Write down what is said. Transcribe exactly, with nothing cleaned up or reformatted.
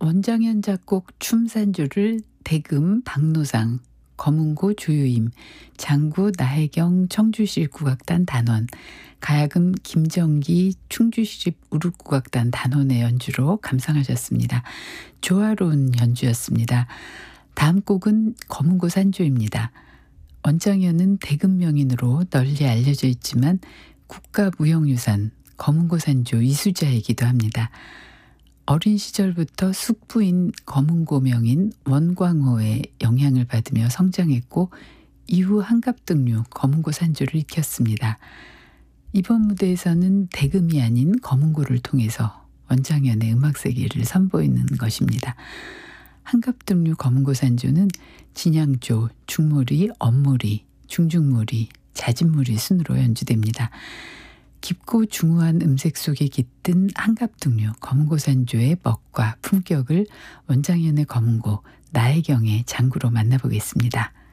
원장현 작곡 춤산주를 대금 박노상, 검은고 조유임, 장구 나혜경 청주시립 국악단 단원, 가야금 김정기 충주시립 우르국악단 단원의 연주로 감상하셨습니다. 조화로운 연주였습니다. 다음 곡은 검은고 산조입니다. 원장현은 대금 명인으로 널리 알려져 있지만 국가무형유산 검은고 산조 이수자이기도 합니다. 어린 시절부터 숙부인 검은고 명인 원광호의 영향을 받으며 성장했고 이후 한갑등류 검은고 산조를 익혔습니다. 이번 무대에서는 대금이 아닌 검은고를 통해서 원장현의 음악 세계를 선보이는 것입니다. 한갑등류 검은고 산조는 진양조, 중모리, 엄모리, 중중모리, 자진모리 순으로 연주됩니다. 깊고 중후한 음색 속에 깃든 한갑등류 검은고 산조의 멋과 품격을 원장현의 검은고, 나혜경의 장구로 만나보겠습니다.